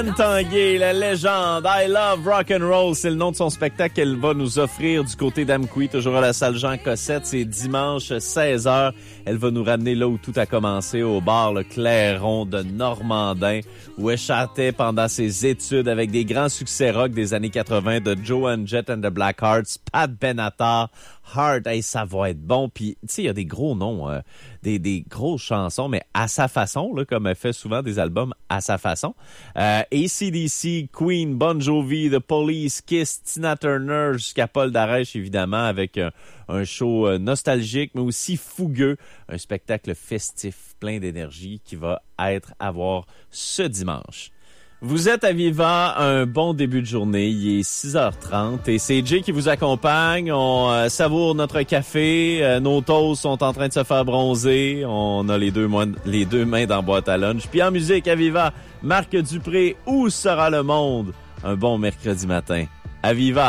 Tanguay, la légende I Love Rock and Roll, c'est le nom de son spectacle qu'elle va nous offrir du côté d'Amqui, toujours à la salle Jean Cossette. C'est dimanche 16h. Elle va nous ramener là où tout a commencé, au bar Le Clairon de Normandin, où elle chantait pendant ses études avec des grands succès rock des années 80 de Joan Jett and the Blackhearts, Pat Benatar, Heart. Hey, ça va être bon. Puis, tu sais, il y a des gros noms, des grosses chansons, mais à sa façon, là, comme elle fait souvent des albums à sa façon. AC/DC, Queen, Bon Jovi, The Police, Kiss, Tina Turner, jusqu'à Paul Darèche, évidemment, avec un show nostalgique, mais aussi fougueux. Un spectacle festif, plein d'énergie, qui va être à voir ce dimanche. Vous êtes à Viva, un bon début de journée. Il est 6h30 et c'est Jay qui vous accompagne. On savoure notre café. Nos toasts sont en train de se faire bronzer. On a les deux mains dans la boîte à lunch. Puis en musique à Viva, Marc Dupré, Où sera le monde? Un bon mercredi matin. À Viva!